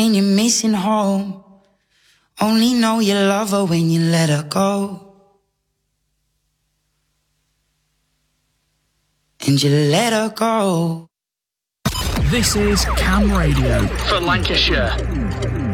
And you're missing home. Only know you love her when you let her go. And you let her go. This is Cam Radio for Lancashire.